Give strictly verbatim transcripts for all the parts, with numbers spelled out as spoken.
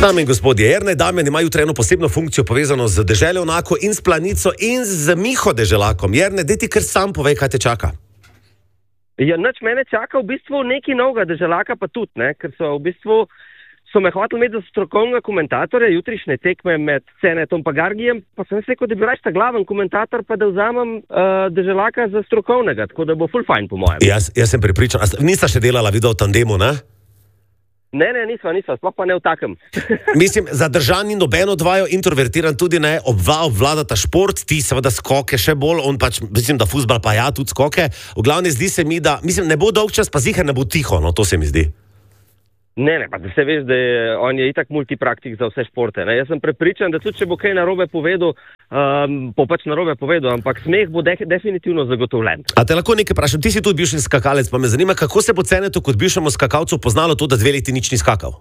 Dame in gospodje, Jernej Damjan ima jutri eno posebno funkcijo povezano z Deželjo Nako in s Planico in z Miho Deželakom. Jernej, daj ti kar sam povej, kaj te čaka. Ja, nič mene čaka v bistvu nekaj novega, Deželaka pa tudi, ne, ker so v bistvu so me hoteli imeti za strokovnega komentatorja jutrišnje tekme med Cenetom pa Gargijem, pa sem rekel, da bi raje sta glaven komentator, pa da vzamem uh, Deželaka za strokovnega, tako da bo ful fajn po mojem. Jaz, jaz sem pripričan, nista še delala video v tandemu, ne? Ne, ne, nisva, nisva, sploh pa ne v takem. Mislim, zadržan in nobeno dvajo, introvertiran tudi ne, obva, obvladata šport, ti seveda skoke še bolj, on pač, mislim, da fuzbal pa ja, tudi skoke. V glavnem zdi se mi, da, mislim, ne bo dolg čas, pa ziher ne bo tiho, no, to se mi zdi. Ne, ne, pa da se veš, da je, on je itak multipraktik za vse športe, ne. Jaz sem prepričan, da tudi če bo kaj narobe povedal, um, bo pač narobe povedal, ampak smeh bo de- definitivno zagotovljen. A te lahko nekaj vprašam, ti si tudi bivši skakalec, pa me zanima, kako se bo Cenetu kot bivšemu skakalcu poznalo to, da dve leti nič ni skakal?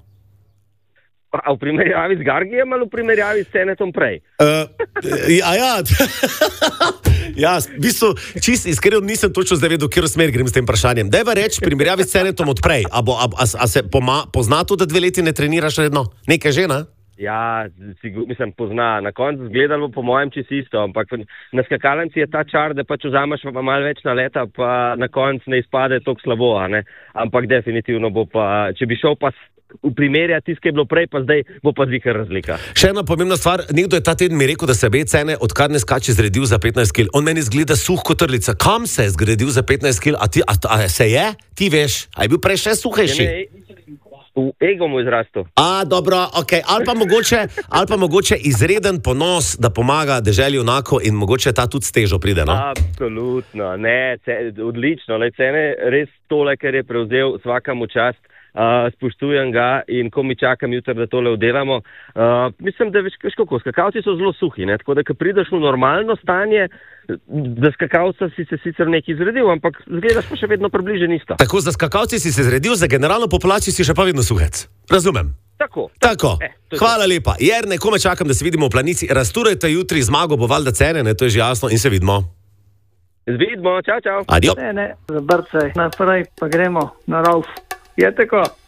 A v primerjavi z Gargijem ali v primerjavi s Cenetom prej? Uh, ja, ja. Ja, v bistvu, čist iskreno nisem točno zdaj vedel, v katero smer grem s tem vprašanjem. Dajva reči, primerjavi s Cenetom odprej, a, bo, a, a, a se poma, pozna to, da dve leti ne treniraš redno? Nekaj že, ne? Ja, sigur, mislim, pozna. Na koncu zgledalo po mojem čisto isto, ampak na skakalnici je ta čar, da pač vzameš pa malo več na leta, pa na koncu ne izpade toliko slabo, a ne? Ampak definitivno bo pa, če bi šel pa v primerja tisto, ki je bilo prej, pa zdaj bo pa zihar razlika. Še ena pomembna stvar, nekdo je ta teden mi rekel, da se B Cene, odkar ne skače, zredil za petnajst kil. On meni zgleda suh kot trlica. Kam se je zgradil za petnajst kil? A, ti, a, a se je? Ti veš, a je bil prej še suhejši? V ego mu izrastel. A, dobro, ok. Ali pa mogoče, ali pa mogoče izreden ponos, da pomaga Deželju Nako in mogoče ta tudi s težo pride, no? Absolutno, ne, ce, odlično. Le, Cene res tole, ker je prevzel, svakamu čast. Uh, spoštujem ga in ko mi čakam jutri, da tole oddelamo. Uh, mislim, da veš, veš kako, skakalci so zelo suhi, ne? Tako da, ko prideš v normalno stanje, za skakalca si se sicer nekaj zredil, ampak zgledaš pa še vedno približen isto. Tako, za skakalci si se zredil, za generalno populacijo si še pa vedno suhec. Razumem. Tako. Tako. Eh, Hvala to. Lepa. Jernej, kome čakam, da se vidimo v Planici. Razturajte jutri, zmago bo valjda Cene, ne, to je že jasno in se vidimo. Zvidimo, čau, čau. Adio. Ne, ne, zabrcaj, naprej pa gremo na Rauf. Je tako?